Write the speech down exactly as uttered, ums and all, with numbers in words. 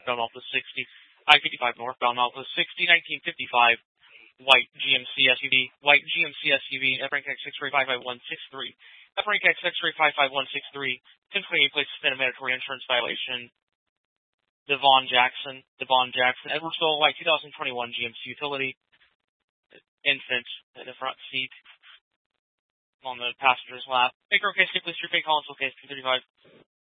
bound Alpha sixty, I fifty-five northbound Alpha sixty, nineteen fifty-five, white G M C S U V, white G M C S U V, F R A N C X X-ray five five one six three, F R A N C X X-ray five five one six three, ten twenty-eight places within a mandatory insurance violation. Devon Jackson, Devon Jackson, Edwardsville, white two thousand twenty-one G M C utility, infant in the front seat on the passenger's lap. Baker, okay, skip this, your fake Collinsville case, two thirty-five.